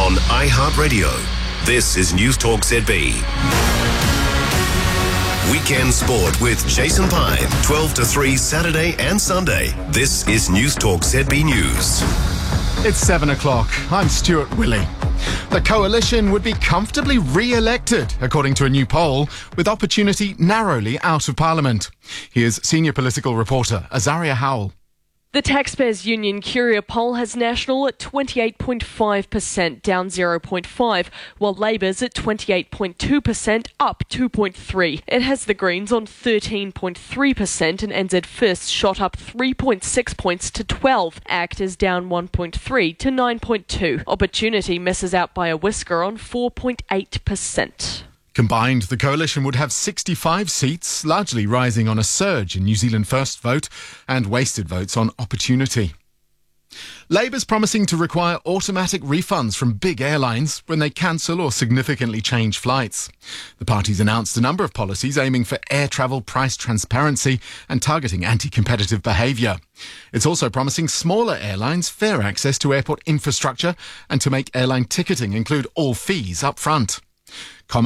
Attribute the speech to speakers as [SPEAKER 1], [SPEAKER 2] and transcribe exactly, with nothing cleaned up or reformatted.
[SPEAKER 1] on iHeartRadio. This is News Talk Z B. Weekend Sport with Jason Pine, twelve to three Saturday and Sunday. This is News Talk Z B News.
[SPEAKER 2] It's seven o'clock. I'm Stuart Willey. The coalition would be comfortably re-elected, according to a new poll, with opportunity narrowly out of Parliament. Here's senior political reporter Azaria Howell.
[SPEAKER 3] The Taxpayers Union Curia poll has National at twenty-eight point five percent, down zero point five, while Labour's at twenty-eight point two percent, up two point three. It has the Greens on thirteen point three percent and N Z First shot up three point six points to twelve. ACT is down one point three to nine point two. Opportunity misses out by a whisker on four point eight percent.
[SPEAKER 2] Combined, the coalition would have sixty-five seats, largely rising on a surge in New Zealand First vote and wasted votes on opportunity. Labour's promising to require automatic refunds from big airlines when they cancel or significantly change flights. The party's announced a number of policies aiming for air travel price transparency and targeting anti-competitive behaviour. It's also promising smaller airlines fair access to airport infrastructure and to make airline ticketing include all fees up front.